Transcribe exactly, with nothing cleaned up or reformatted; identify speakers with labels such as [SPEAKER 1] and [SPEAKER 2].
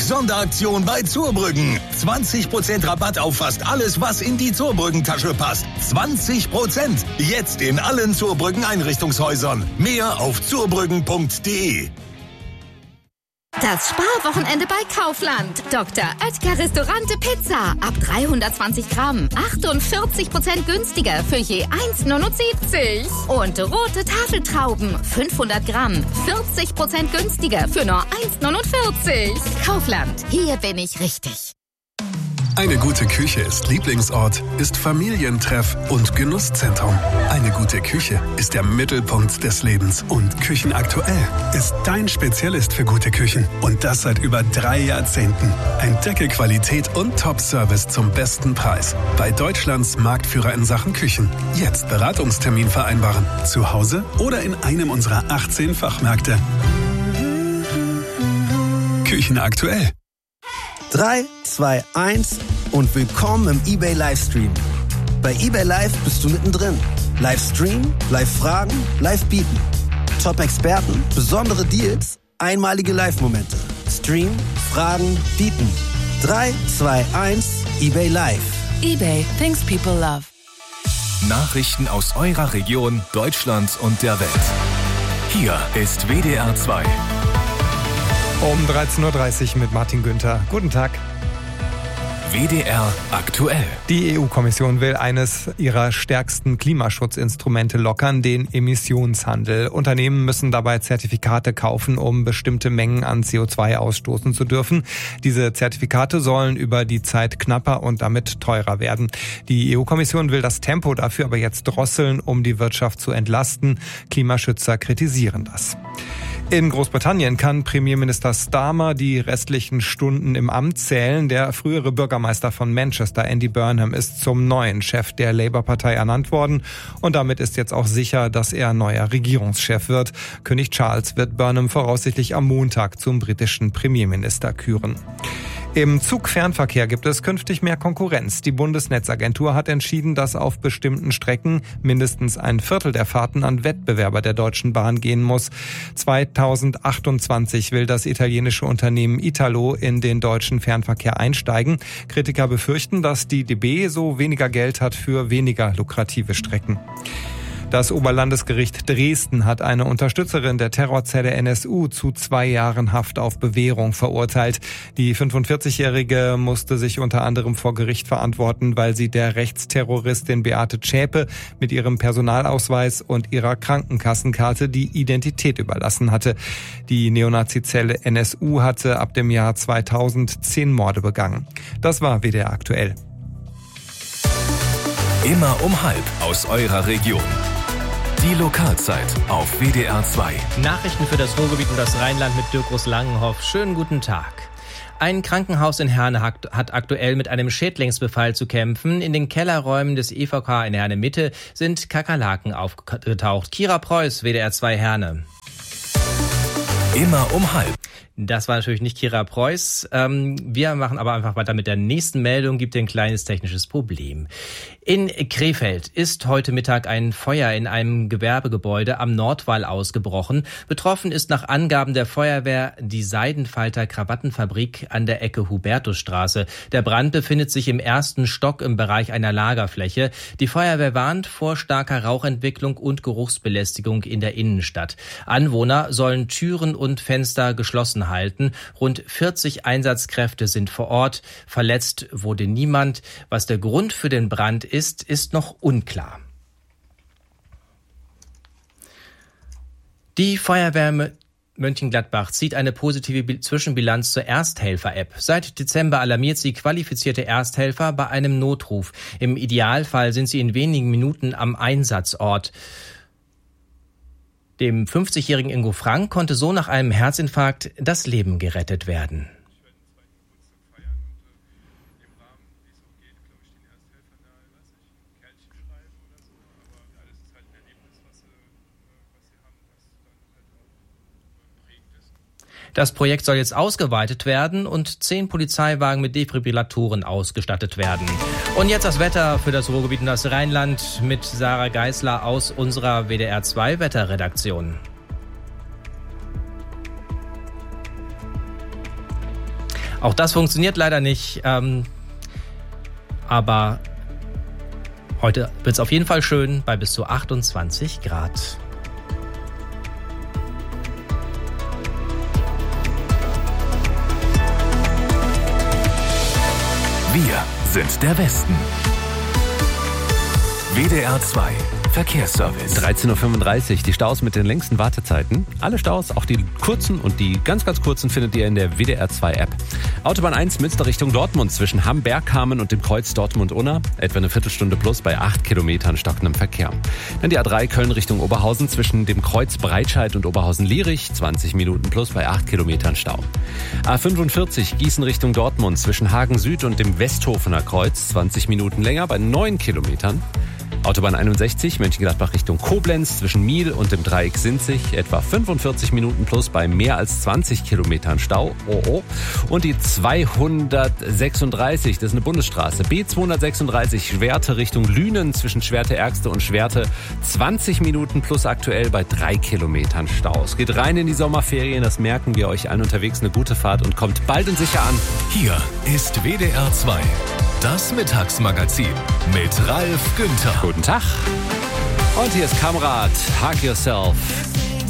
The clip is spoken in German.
[SPEAKER 1] Sonderaktion bei Zurbrüggen. zwanzig Prozent Rabatt auf fast alles, was in die Zurbrüggen-Tasche passt. zwanzig Prozent. Jetzt in allen Zurbrüggen-Einrichtungshäusern. Mehr auf zurbrüggen punkt de.
[SPEAKER 2] Das Sparwochenende bei Kaufland. Doktor Oetker Restaurante Pizza. Ab dreihundertzwanzig Gramm. achtundvierzig Prozent günstiger für je eins neunundsiebzig. Und rote Tafeltrauben. fünfhundert Gramm. vierzig Prozent günstiger für nur eins neunundvierzig. Kaufland. Hier bin ich richtig.
[SPEAKER 3] Eine gute Küche ist Lieblingsort, ist Familientreff und Genusszentrum. Eine gute Küche ist der Mittelpunkt des Lebens. Und Küchenaktuell ist dein Spezialist für gute Küchen. Und das seit über drei Jahrzehnten. Entdecke Qualität und Top-Service zum besten Preis. Bei Deutschlands Marktführer in Sachen Küchen. Jetzt Beratungstermin vereinbaren. Zu Hause oder in einem unserer achtzehn Fachmärkte. Küchenaktuell.
[SPEAKER 4] drei, zwei, eins und willkommen im eBay Livestream. Bei eBay Live bist du mittendrin. Livestream, Live-Fragen, Live-Bieten. Top-Experten, besondere Deals, einmalige Live-Momente. Stream, Fragen, Bieten. drei, zwei, eins, eBay Live.
[SPEAKER 5] eBay, things people love.
[SPEAKER 6] Nachrichten aus eurer Region, Deutschland und der Welt. Hier ist W D R zwei.
[SPEAKER 7] Um dreizehn Uhr dreißig mit Martin Günther. Guten Tag.
[SPEAKER 6] W D R aktuell.
[SPEAKER 7] Die E U-Kommission will eines ihrer stärksten Klimaschutzinstrumente lockern, den Emissionshandel. Unternehmen müssen dabei Zertifikate kaufen, um bestimmte Mengen an C O zwei ausstoßen zu dürfen. Diese Zertifikate sollen über die Zeit knapper und damit teurer werden. Die E U-Kommission will das Tempo dafür aber jetzt drosseln, um die Wirtschaft zu entlasten. Klimaschützer kritisieren das. In Großbritannien kann Premierminister Starmer die restlichen Stunden im Amt zählen. Der frühere Bürgermeister von Manchester, Andy Burnham, ist zum neuen Chef der Labour-Partei ernannt worden. Und damit ist jetzt auch sicher, dass er neuer Regierungschef wird. König Charles wird Burnham voraussichtlich am Montag zum britischen Premierminister küren. Im Zugfernverkehr gibt es künftig mehr Konkurrenz. Die Bundesnetzagentur hat entschieden, dass auf bestimmten Strecken mindestens ein Viertel der Fahrten an Wettbewerber der Deutschen Bahn gehen muss. zweitausendachtundzwanzig will das italienische Unternehmen Italo in den deutschen Fernverkehr einsteigen. Kritiker befürchten, dass die D B so weniger Geld hat für weniger lukrative Strecken. Das Oberlandesgericht Dresden hat eine Unterstützerin der Terrorzelle N S U zu zwei Jahren Haft auf Bewährung verurteilt. Die fünfundvierzigjährige musste sich unter anderem vor Gericht verantworten, weil sie der Rechtsterroristin Beate Zschäpe mit ihrem Personalausweis und ihrer Krankenkassenkarte die Identität überlassen hatte. Die Neonazizelle N S U hatte ab dem Jahr zweitausend zehn Morde begangen. Das war W D R aktuell.
[SPEAKER 6] Immer um halb aus eurer Region. Die Lokalzeit auf W D R zwei.
[SPEAKER 8] Nachrichten für das Ruhrgebiet und das Rheinland mit Dirk Groß-Langenhoff. Schönen guten Tag. Ein Krankenhaus in Herne hat aktuell mit einem Schädlingsbefall zu kämpfen. In den Kellerräumen des E V K in Herne Mitte sind Kakerlaken aufgetaucht. Kira Preuß, W D R zwei Herne.
[SPEAKER 6] Immer um halb.
[SPEAKER 8] Das war natürlich nicht Kira Preuß. Ähm, wir machen aber einfach weiter mit der nächsten Meldung. Gibt ein kleines technisches Problem. In Krefeld ist heute Mittag ein Feuer in einem Gewerbegebäude am Nordwall ausgebrochen. Betroffen ist nach Angaben der Feuerwehr die Seidenfalter Krawattenfabrik an der Ecke Hubertusstraße. Der Brand befindet sich im ersten Stock im Bereich einer Lagerfläche. Die Feuerwehr warnt vor starker Rauchentwicklung und Geruchsbelästigung in der Innenstadt. Anwohner sollen Türen und Fenster geschlossen halten. Rund vierzig Einsatzkräfte sind vor Ort. Verletzt wurde niemand. Was der Grund für den Brand ist, ist noch unklar. Die Feuerwehr Mönchengladbach zieht eine positive Zwischenbilanz zur Ersthelfer-App. Seit Dezember alarmiert sie qualifizierte Ersthelfer bei einem Notruf. Im Idealfall sind sie in wenigen Minuten am Einsatzort. Dem fünfzigjährigen Ingo Frank konnte so nach einem Herzinfarkt das Leben gerettet werden. Das Projekt soll jetzt ausgeweitet werden und zehn Polizeiwagen mit Defibrillatoren ausgestattet werden. Und jetzt das Wetter für das Ruhrgebiet und das Rheinland mit Sarah Geisler aus unserer W D R zwei Wetterredaktion. Auch das funktioniert leider nicht. Ähm, aber heute wird es auf jeden Fall schön bei bis zu achtundzwanzig Grad.
[SPEAKER 6] Wir sind der Westen. W D R zwei Verkehrsservice.
[SPEAKER 9] dreizehn Uhr fünfunddreißig, die Staus mit den längsten Wartezeiten. Alle Staus, auch die kurzen und die ganz, ganz kurzen, findet ihr in der W D R zwei App. Autobahn eins Münster Richtung Dortmund zwischen Hamm-Bergkamen und dem Kreuz Dortmund-Unna. Etwa eine Viertelstunde plus bei acht Kilometern stockendem Verkehr. Dann die A drei Köln Richtung Oberhausen zwischen dem Kreuz Breitscheid und Oberhausen-Lierich. zwanzig Minuten plus bei acht Kilometern Stau. A fünfundvierzig Gießen Richtung Dortmund zwischen Hagen Süd und dem Westhofener Kreuz. zwanzig Minuten länger bei neun Kilometern. Autobahn einundsechzig, Mönchengladbach Richtung Koblenz zwischen Miel und dem Dreieck Sinzig, etwa fünfundvierzig Minuten plus bei mehr als zwanzig Kilometern Stau. Oh, oh. Und die zweihundertsechsunddreißig, das ist eine Bundesstraße, B zweihundertsechsunddreißig, Schwerte Richtung Lünen zwischen Schwerte-Ergste und Schwerte, zwanzig Minuten plus aktuell bei drei Kilometern Stau. Es geht rein in die Sommerferien, das merken wir euch allen unterwegs. Eine gute Fahrt und kommt bald und sicher an.
[SPEAKER 6] Hier ist W D R zwei. Das Mittagsmagazin mit Ralf Günther.
[SPEAKER 9] Guten Tag. Und hier ist Kamrat, Hug Yourself.